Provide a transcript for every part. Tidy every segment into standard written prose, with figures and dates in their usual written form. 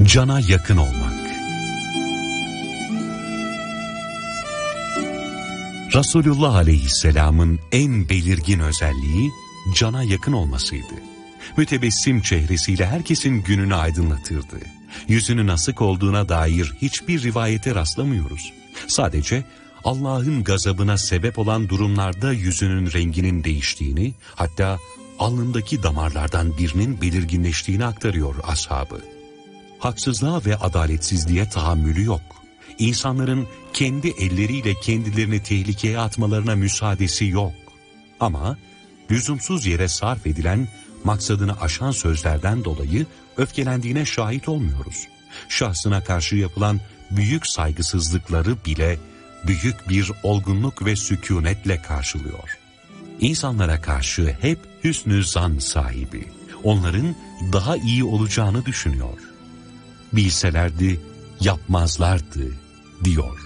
Cana yakın olmak. Resulullah Aleyhisselam'ın en belirgin özelliği cana yakın olmasıydı. Mütebessim çehresiyle herkesin gününü aydınlatırdı. Yüzünün asık olduğuna dair hiçbir rivayete rastlamıyoruz. Sadece Allah'ın gazabına sebep olan durumlarda yüzünün renginin değiştiğini, hatta alnındaki damarlardan birinin belirginleştiğini aktarıyor ashabı. Haksızlığa ve adaletsizliğe tahammülü yok. İnsanların kendi elleriyle kendilerini tehlikeye atmalarına müsaadesi yok. Ama lüzumsuz yere sarf edilen, maksadını aşan sözlerden dolayı öfkelendiğine şahit olmuyoruz. Şahsına karşı yapılan büyük saygısızlıkları bile büyük bir olgunluk ve sükunetle karşılıyor. İnsanlara karşı hep hüsnü zan sahibi, onların daha iyi olacağını düşünüyor. Bilselerdi yapmazlardı diyor.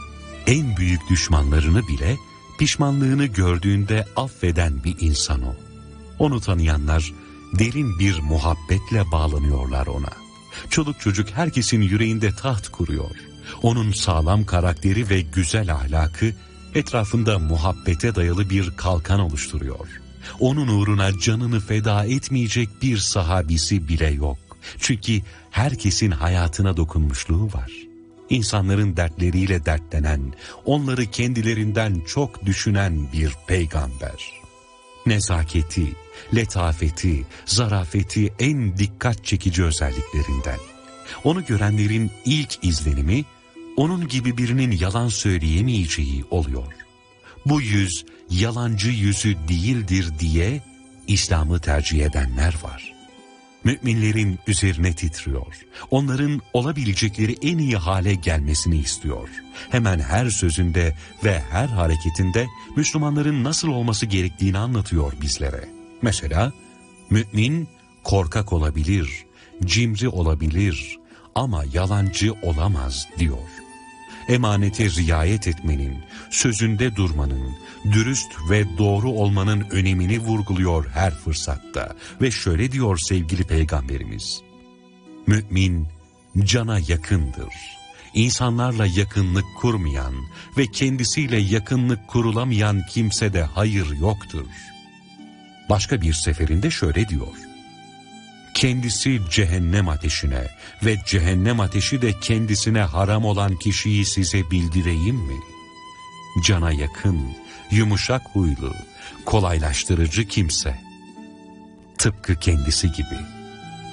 En büyük düşmanlarını bile pişmanlığını gördüğünde affeden bir insan o. Onu tanıyanlar derin bir muhabbetle bağlanıyorlar ona. Çoluk çocuk herkesin yüreğinde taht kuruyor. Onun sağlam karakteri ve güzel ahlakı etrafında muhabbete dayalı bir kalkan oluşturuyor. Onun uğruna canını feda etmeyecek bir sahabisi bile yok. Çünkü herkesin hayatına dokunmuşluğu var. İnsanların dertleriyle dertlenen, onları kendilerinden çok düşünen bir peygamber. Nezaketi, letafeti, zarafeti en dikkat çekici özelliklerinden. Onu görenlerin ilk izlenimi, onun gibi birinin yalan söyleyemeyeceği oluyor. Bu yüz, yalancı yüzü değildir diye İslam'ı tercih edenler var. Müminlerin üzerine titriyor. Onların olabilecekleri en iyi hale gelmesini istiyor. Hemen her sözünde ve her hareketinde Müslümanların nasıl olması gerektiğini anlatıyor bizlere. Mesela mümin korkak olabilir, cimri olabilir ama yalancı olamaz diyor. Emanete riayet etmenin, sözünde durmanın, dürüst ve doğru olmanın önemini vurguluyor her fırsatta. Ve şöyle diyor sevgili Peygamberimiz: Mümin cana yakındır. İnsanlarla yakınlık kurmayan ve kendisiyle yakınlık kurulamayan kimsede hayır yoktur. Başka bir seferinde şöyle diyor: Kendisi cehennem ateşine ve cehennem ateşi de kendisine haram olan kişiyi size bildireyim mi? Cana yakın, yumuşak huylu, kolaylaştırıcı kimse. Tıpkı kendisi gibi.